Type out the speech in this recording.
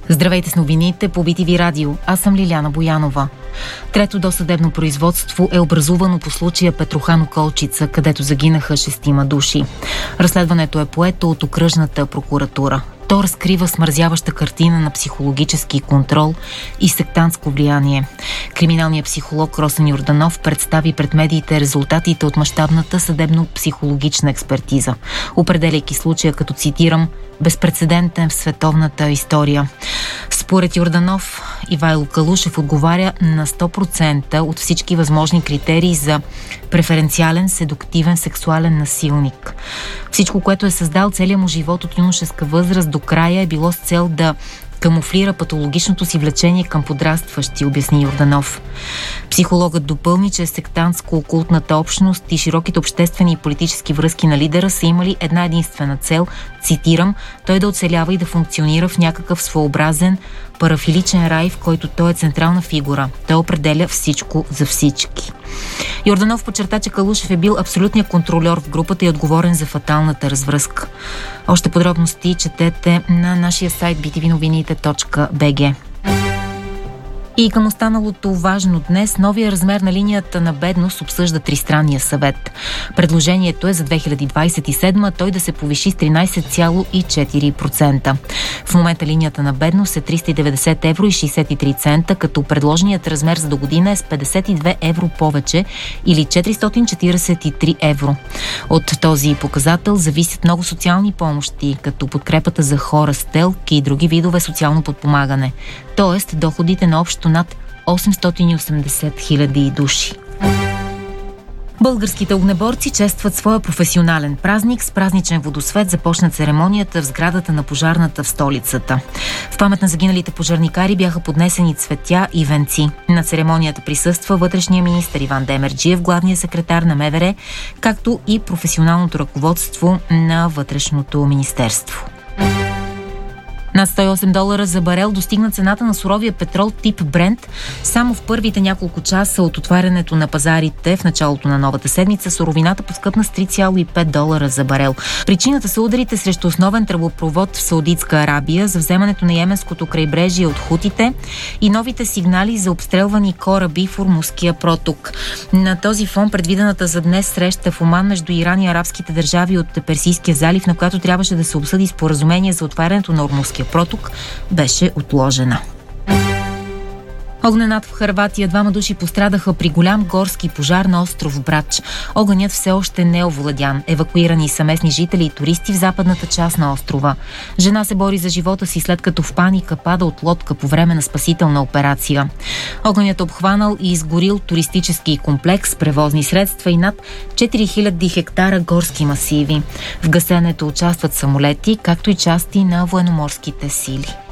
Здравейте с новините по BTV Радио. Аз съм Лиляна Боянова. Трето досъдебно производство е образувано по случая Петрохано-Колчица, където загинаха 6 души. Разследването е поето от окръжната прокуратура. То разкрива смързяваща картина на психологически контрол и сектантско влияние. Криминалният психолог Росен Йорданов представи пред медиите резултатите от мащабната съдебно-психологична експертиза, определяйки случая като, цитирам, безпрецедентен в световната история. Според Йорданов, Ивайло Калушев отговаря на 100% от всички възможни критерии за преференциален, седуктивен, сексуален насилник. Всичко, което е създал целия му живот от юношеска възраст до края, е било с цел да камуфлира патологичното си влечение към подрастващи, обясни Йорданов. Психологът допълни, че сектантско-окултната общност и широките обществени и политически връзки на лидера са имали една единствена цел, цитирам, той да оцелява и да функционира в някакъв своеобразен парафиличен рай, в който той е централна фигура. Той определя всичко за всички. Йорданов подчерта, че Калушев е бил абсолютният контрольор в групата и отговорен за фаталната развръзка. Още подробности четете на нашия сайт btvnovinite.bg. И към останалото важно днес, новия размер на линията на бедност обсъжда Тристранния съвет. Предложението е за 2027 той да се повиши с 13,4%. В момента линията на бедност е 390 евро и 63 цента, като предложеният размер за до година е с 52 евро повече или 443 евро. От този показател зависят много социални помощи, като подкрепата за хора с ТЕЛК и други видове социално подпомагане. Тоест, доходите на общо над 880 хиляди души. Българските огнеборци честват своя професионален празник. С празничен водосвет започна церемонията в сградата на пожарната в столицата. В памет на загиналите пожарникари бяха поднесени цветя и венци. На церемонията присъства вътрешния министър Иван Демерджиев, главният секретар на МВР, както и професионалното ръководство на Вътрешното министерство. Над $108 за барел достигна цената на суровия петрол тип Брент. Само в първите няколко часа от отварянето на пазарите в началото на новата седмица суровината поскъпна с $3,5 за барел. Причината са ударите срещу основен тръбопровод в Саудитска Арабия, за вземането на йеменското крайбрежие от хутите и новите сигнали за обстрелвани кораби в Ормузския проток. На този фон предвидената за днес среща в Оман между Иран и арабските държави от Персийския залив, на която трябваше да се обсъди споразумение за отварянето на Ормузския проток, беше отложена. Огненат в Хърватия. 2 души пострадаха при голям горски пожар на остров Брач. Огънят все още не е овладян. Евакуирани са местни жители и туристи в западната част на острова. Жена се бори за живота си, след като в паника пада от лодка по време на спасителна операция. Огънят обхванал и изгорил туристически комплекс, превозни средства и над 4000 хектара горски масиви. В гасенето участват самолети, както и части на военноморските сили.